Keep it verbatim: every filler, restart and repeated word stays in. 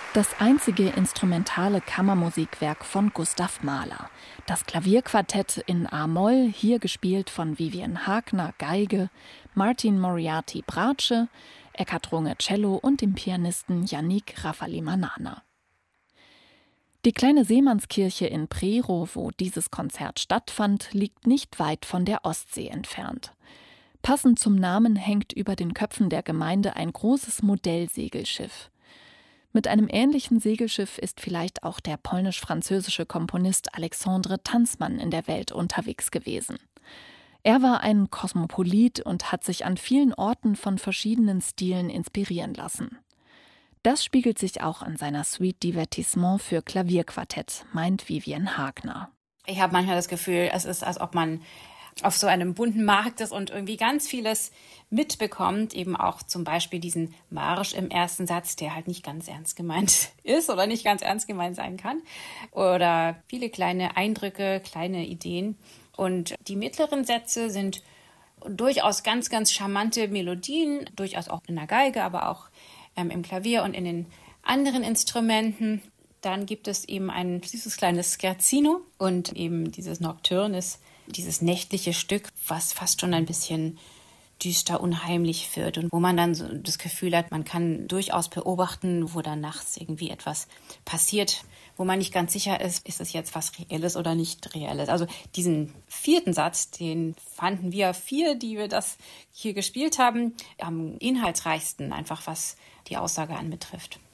Das einzige instrumentale Kammermusikwerk von Gustav Mahler. Das Klavierquartett in a-Moll, hier gespielt von Vivian Hagner, Geige, Martin Moriarty, Bratsche, Eckhard Runge, Cello und dem Pianisten Yannick Raffalimanana. Die kleine Seemannskirche in Prerow, wo dieses Konzert stattfand, liegt nicht weit von der Ostsee entfernt. Passend zum Namen hängt über den Köpfen der Gemeinde ein großes Modellsegelschiff. Mit einem ähnlichen Segelschiff ist vielleicht auch der polnisch-französische Komponist Alexandre Tanzmann in der Welt unterwegs gewesen. Er war ein Kosmopolit und hat sich an vielen Orten von verschiedenen Stilen inspirieren lassen. Das spiegelt sich auch an seiner Suite Divertissement für Klavierquartett, meint Vivian Hagner. Ich habe manchmal das Gefühl, es ist, als ob man auf so einem bunten Markt ist und irgendwie ganz vieles mitbekommt, eben auch zum Beispiel diesen Marsch im ersten Satz, der halt nicht ganz ernst gemeint ist oder nicht ganz ernst gemeint sein kann. Oder viele kleine Eindrücke, kleine Ideen. Und die mittleren Sätze sind durchaus ganz, ganz charmante Melodien, durchaus auch in der Geige, aber auch ähm, im Klavier und in den anderen Instrumenten. Dann gibt es eben ein süßes kleines Scherzino und eben dieses Nocturnes, dieses nächtliche Stück, was fast schon ein bisschen düster, unheimlich wird und wo man dann so das Gefühl hat, man kann durchaus beobachten, wo dann nachts irgendwie etwas passiert, wo man nicht ganz sicher ist, ist es jetzt was Reelles oder nicht Reelles. Also diesen vierten Satz, den fanden wir vier, die wir das hier gespielt haben, am inhaltsreichsten, einfach was die Aussage anbetrifft.